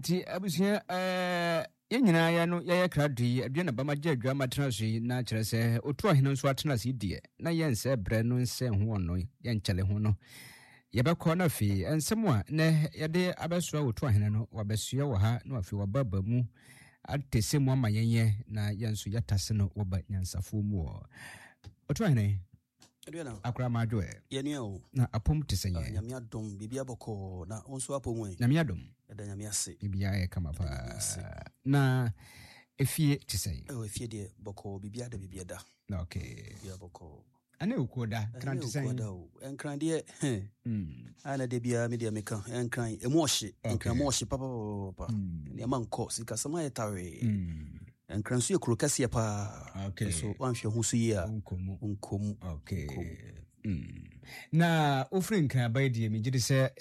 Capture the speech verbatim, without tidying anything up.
enti abusia eh yenyina ya no ya kradi adua na bama gya adwa matena so na kyerɛ sɛ otu ahene nso atena se die na yense bre no nse ho no yenkyele ho no yɛbɛkɔ na fi ensɛm a na yɛde abɛsoa otu ahene no wabɛsoa wɔ ha na afi wababa mu atese mu ama yenye na yenso yɛtase no wɔba nyansafo mu otu ahene Adriana akra madwe yɛnua o na apom tesɛnyɛ nyame adom bibia bɔkɔ na onso apom ɛ nyame adom ɛda nyame ase bibia yɛ kama pa na efie tesɛnyɛ o efie de bɔkɔ bibia da bibia da na okay bibia bɔkɔ ana ukoda kran tesɛnyɛ o enkran de hm ana de bia me de meka enkran emu ɔhye enkran mo ɔhye papa papa ne ma nkɔ sika sama yɛ tawe enkran so yɛ kuro kɛseɛ pa okay so wanhwɛ ho so yi a onkomu onkomu okay mm na ofrin kan ba die me gidi sɛ